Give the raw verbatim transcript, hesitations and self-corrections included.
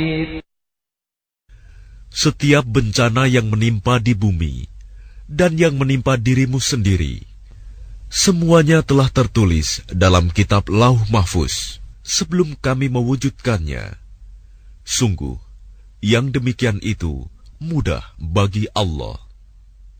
Setiap bencana yang menimpa di bumi dan yang menimpa dirimu sendiri, semuanya telah tertulis dalam kitab Lauh Mahfuz sebelum kami mewujudkannya. Sungguh, yang demikian itu mudah bagi Allah.